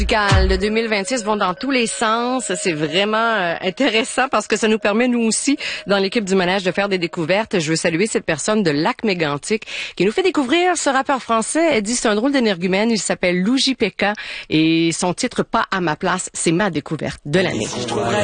De 2026 vont dans tous les sens. C'est vraiment intéressant parce que ça nous permet, nous aussi, dans l'équipe du Manège, de faire des découvertes. Je veux saluer cette personne de Lac-Mégantic qui nous fait découvrir ce rappeur français. Elle dit c'est un drôle d'énergumène. Il s'appelle Luigi Pekka et son titre Pas à ma place, c'est ma découverte de l'année.